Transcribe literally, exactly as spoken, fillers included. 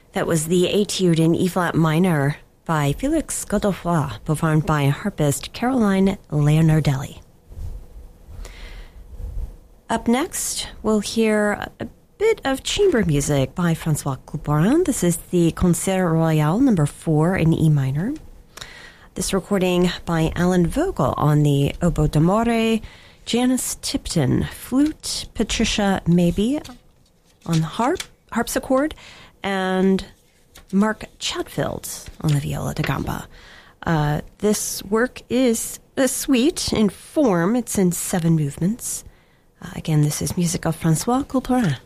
That was the Etude in E-flat minor by Felix Godefroy, performed by harpist Caroline Leonardelli. Up next, we'll hear a bit of chamber music by Francois Couperin. This is the Concert Royal number four in E minor. This recording by Alan Vogel on the oboe d'amore, Janice Tipton, flute, Patricia Maybe on the harp, harpsichord, and Mark Chatfield on the viola da gamba. Uh, this work is a suite in form. It's in seven movements. Uh, again, this is music of Francois Couperin.